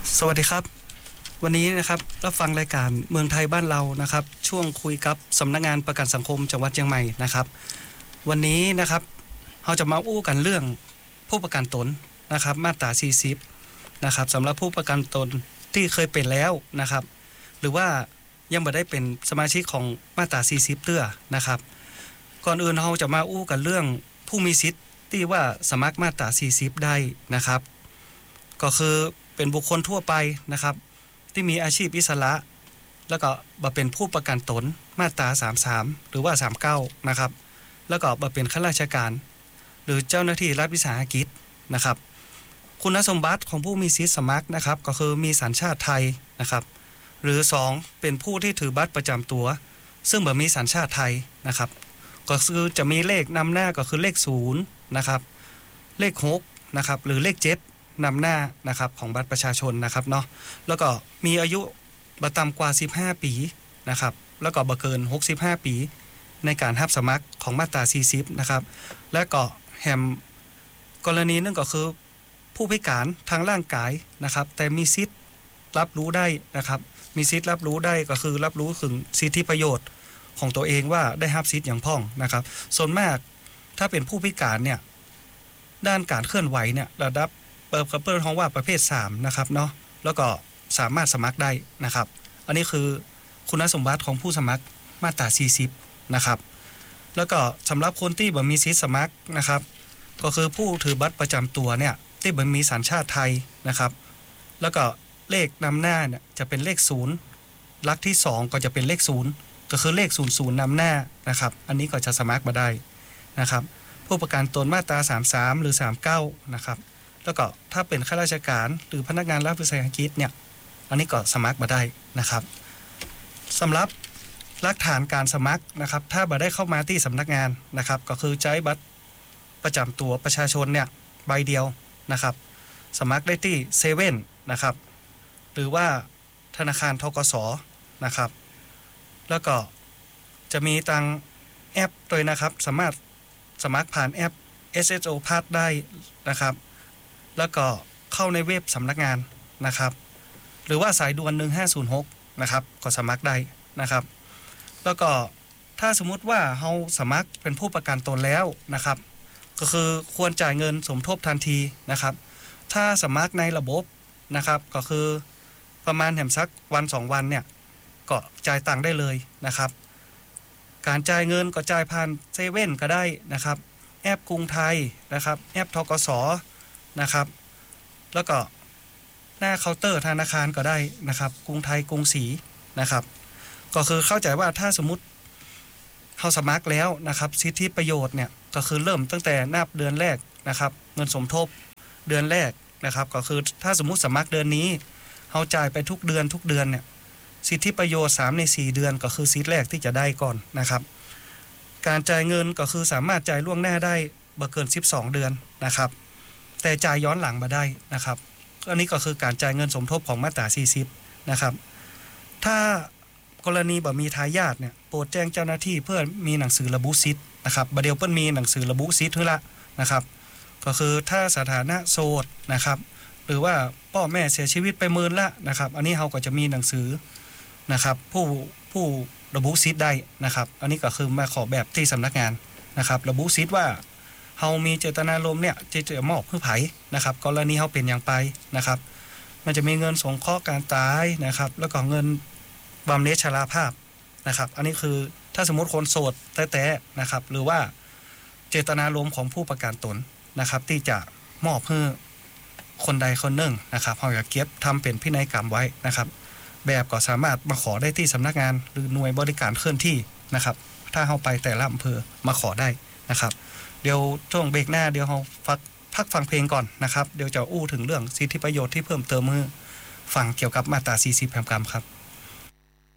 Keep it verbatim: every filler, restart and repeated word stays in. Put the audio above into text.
สวัสดีครับวันนี้นะครับรับฟังรายการเมืองไทยบ้านเรานะครับช่วงคุยกับสำนักงานประกันสังคมจังหวัดเชียงใหม่นะครับวันนี้นะครับเราจะมาอู้กันเรื่องผู้ประกันตนนะครับมาตราสี่สิบนะครับสำหรับผู้ประกันตนที่เคยเป็นแล้วนะครับหรือว่ายังไม่ได้เป็นสมาชิกของมาตราสี่สิบเตื้อนะครับก่อนอื่นเราจะมาอู้กันเรื่องผู้มีสิทธิ์ที่ว่าสมัครมาตราสี่สิบได้นะครับก็คือเป็นบุคคลทั่วไปนะครับที่มีอาชีพอิสระแล้วก็บ่เป็นผู้ประกันตนมาตราสามสิบสามหรือว่าสามสิบเก้านะครับแล้วก็บ่เป็นข้าราชการหรือเจ้าหน้าที่รัฐวิสาหกิจนะครับคุณสมบัติของผู้มีสิทธิสมัครนะครับก็คือมีสัญชาติไทยนะครับหรือสองเป็นผู้ที่ถือบัตรประจำตัวซึ่งบ่มีสัญชาติไทยนะครับก็คือจะมีเลขนำหน้าก็คือเลขศูนย์นะครับเลขหกนะครับหรือเลขเจ็ดนำหน้านะครับของบัตรประชาชนนะครับเนาะแล้วก็มีอายุบ่ต่ำกว่าสิบห้าปีนะครับแล้วก็บ่เกินหกสิบห้าปีในการรับสมัครของมาตราสี่สิบนะครับและก็แฮมกรณีนึงก็คือผู้พิการทางร่างกายนะครับแต่มีสิทธิ์รับรู้ได้นะครับมีสิทธิ์รับรู้ได้ก็คือรับรู้ถึงสิทธิประโยชน์ของตัวเองว่าได้รับสิทธิ์อย่างพ้องนะครับส่วนมากถ้าเป็นผู้พิการเนี่ยด้านการเคลื่อนไหวเนี่ยระดับเปิดเปิดห้องว่าประเภทสามนะครับเนาะแล้วก็สามารถสมัครได้นะครับอันนี้คือคุณสมบัติของผู้สมัครมาตราสี่สิบนะครับแล้วก็สำหรับคนที่บ่มีสิทธิ์สมัครนะครับก็คือผู้ถือบัตรประจำตัวเนี่ยที่บ่มีสัญชาติไทยนะครับแล้วก็เลขนำหน้าเนี่ยจะเป็นเลขศูนย์หลักที่สองก็จะเป็นเลขศูนย์ก็คือเลขศูนย์ศูนย์นำหน้านะครับอันนี้ก็จะสมัครมาได้นะครับผู้ประกันตนมาตราสามสิบสามหรือสามสิบเก้านะครับแล้วก็ถ้าเป็นข้าราชการหรือพนักงานรัฐวิสาหกิจเนี่ยอันนี้ก็สมัครมาได้นะครับสำหรับหลักฐานการสมัครนะครับถ้าบ่ได้เข้ามาที่สำนักงานนะครับก็คือใช้บัตรประจำตัวประชาชนเนี่ยใบเดียวนะครับสมัครได้ที่เซเว่นนะครับหรือว่าธนาคารธกสนะครับแล้วก็จะมีตังแอปด้วยนะครับสามารถสมัครผ่านแอป เอส เอส โอ Pass ได้นะครับแล้วก็เข้าในเว็บสำนักงานนะครับหรือว่าสายด่วนหนึ่งห้าศูนย์หกนะครับก็สมัครได้นะครับแล้วก็ถ้าสมมุติว่าเฮาสมัครเป็นผู้ประกันตนแล้วนะครับก็คือควรจ่ายเงินสมทบทันทีนะครับถ้าสมัครในระบบนะครับก็คือประมาณแหมสักวันสองวันเนี่ยก็จ่ายตังค์ได้เลยนะครับการจ่ายเงินก็จ่ายผ่านเซเว่นก็ได้นะครับแอปกรุงไทยนะครับแอปธกสนะครับแล้วก็หน้าเคาน์เตอร์ธนาคารก็ได้นะครับกรุงไทยกรุงศรีนะครับก็คือเข้าใจว่าถ้าสมมุติเฮาสมัครแล้วนะครับสิทธิประโยชน์เนี่ยก็คือเริ่มตั้งแต่นับเดือนแรกนะครับเงินสมทบเดือนแรกนะครับก็คือถ้าสมมุติสมัครเดือนนี้เฮาจ่ายไปทุกเดือนทุกเดือนเนี่ยสิทธิประโยชน์สามในสี่เดือนก็คือสิทธิแรกที่จะได้ก่อนนะครับการจ่ายเงินก็คือสามารถจ่ายล่วงหน้าได้บ่เกินสิบสองเดือนนะครับแต่จ่ายย้อนหลังมาได้นะครับอันนี้ก็คือการจ่ายเงินสมทบของมาตราสี่สิบนะครับถ้ากรณีบ่มีทายาทเนี่ยโปรดแจ้งเจ้าหน้าที่เพื่อมีหนังสือระบุสิทธิ์นะครับบ่เดียวเปิ้นมีหนังสือระบุสิทธิ์ให้ละนะครับก็คือถ้าสถานะโสดนะครับหรือว่าพ่อแม่เสียชีวิตไปเมินละนะครับอันนี้เฮาก็จะมีหนังสือนะครับผู้ผู้ระบุสิทธิ์ได้นะครับอันนี้ก็คือมาขอแบบที่สำนักงานนะครับระบุสิทธิ์ว่าเฮามีเจตนารมณ์เนี่ยจะจะมอบให้ไผนะครับกรณีเฮาเป็นอย่างไปนะครับมันจะมีเงินสงเคราะห์การตายนะครับแล้วก็เงินบำเหน็จชราภาพนะครับอันนี้คือถ้าสมมติคนโสดแท้ๆนะครับหรือว่าเจตนารมณ์ของผู้ประกันตนนะครับที่จะมอบให้คนใดคนหนึ่งนะครับเฮาอยากเก็บทำเป็นพินัยกรรมไว้นะครับแบบก็สามารถมาขอได้ที่สำนักงานหรือหน่วยบริการเคลื่อนที่นะครับถ้าเฮาไปแต่ละอำเภอมาขอได้นะครับเดี๋ยวช่วงเบรกหน้าเดี๋ยวเราพักพักฟังเพลงก่อนนะครับเดี๋ยวจะอู้ถึงเรื่องสิทธิประโยชน์ที่เพิ่มเติมมือฟังเกี่ยวกับมาตราสี่สิบแห่งกรรมครับ